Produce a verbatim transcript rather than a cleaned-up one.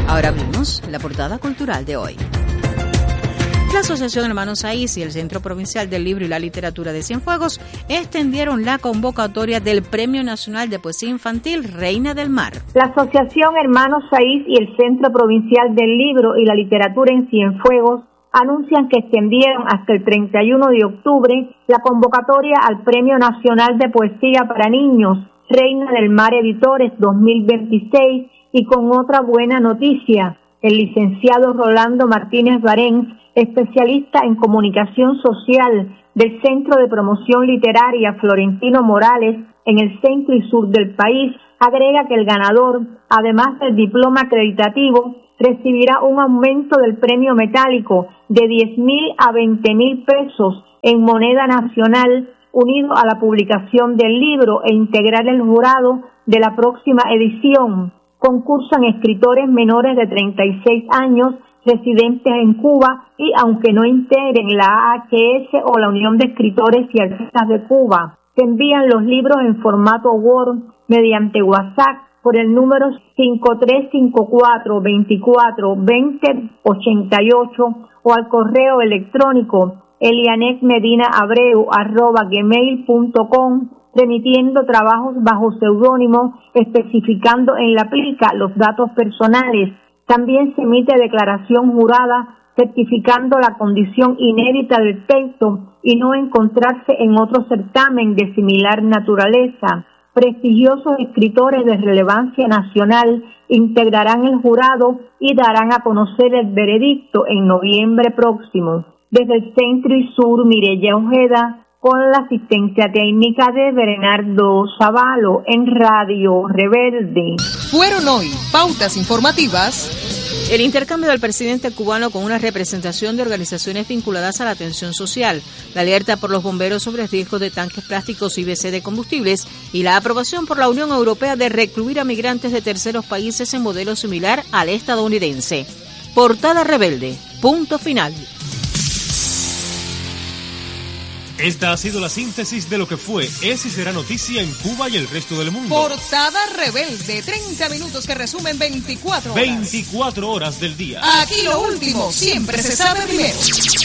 Ahora abrimos la portada cultural de hoy. La Asociación Hermanos Saiz y el Centro Provincial del Libro y la Literatura de Cienfuegos extendieron la convocatoria del Premio Nacional de Poesía Infantil Reina del Mar. La Asociación Hermanos Saiz y el Centro Provincial del Libro y la Literatura en Cienfuegos anuncian que extendieron hasta el treinta y uno de octubre la convocatoria al Premio Nacional de Poesía para Niños Reina del Mar Editores dos mil veintiséis, y con otra buena noticia. El licenciado Rolando Martínez Barén, especialista en comunicación social del Centro de Promoción Literaria Florentino Morales en el centro y sur del país, agrega que el ganador, además del diploma acreditativo, recibirá un aumento del premio metálico de diez mil a veinte mil pesos en moneda nacional, unido a la publicación del libro e integrar el jurado de la próxima edición. Concursan escritores menores de treinta y seis años residentes en Cuba y aunque no integren la A H S o la Unión de Escritores y Artistas de Cuba. Se envían los libros en formato Word mediante WhatsApp por el número cinco tres cinco cuatro, veinticuatro, veinte, ochenta y ocho o al correo electrónico elianetmedinaabreu arroba gmail punto com, remitiendo trabajos bajo seudónimo, especificando en la plica los datos personales. También se emite declaración jurada certificando la condición inédita del texto y no encontrarse en otro certamen de similar naturaleza. Prestigiosos escritores de relevancia nacional integrarán el jurado y darán a conocer el veredicto en noviembre próximo. Desde el centro y sur, Mireya Ojeda, con la asistencia técnica de Bernardo Zavalo en Radio Rebelde. Fueron hoy pautas informativas. El intercambio del presidente cubano con una representación de organizaciones vinculadas a la atención social, la alerta por los bomberos sobre riesgos de tanques plásticos y B C de combustibles y la aprobación por la Unión Europea de recluir a migrantes de terceros países en modelo similar al estadounidense. Portada Rebelde. Punto final. Esta ha sido la síntesis de lo que fue, es y será noticia en Cuba y el resto del mundo. Portada Rebelde, treinta minutos que resumen veinticuatro horas. veinticuatro horas del día. Aquí lo último, siempre se sabe primero.